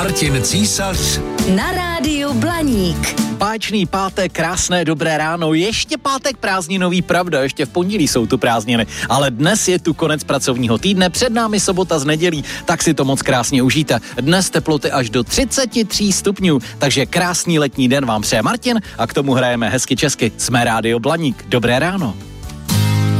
Martin Císař na rádiu Blaník. Báječný pátek, krásné dobré ráno, ještě pátek prázdninový, pravda, ještě v pondělí jsou tu prázdniny, ale dnes je tu konec pracovního týdne, před námi sobota z nedělí, tak si to moc krásně užijte. Dnes teploty až do 33 stupňů, takže krásný letní den vám přeje Martin a k tomu hrajeme hezky česky. Jsme rádio Blaník. Dobré ráno.